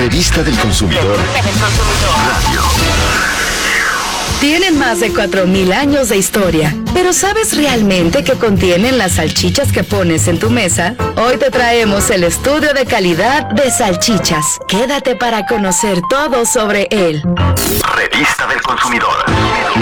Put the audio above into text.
Revista del Consumidor. Radio. Tienen más de 4,000 años de historia, pero ¿sabes realmente qué contienen las salchichas que pones en tu mesa? Hoy te traemos el estudio de calidad de salchichas. Quédate para conocer todo sobre él. Revista del Consumidor.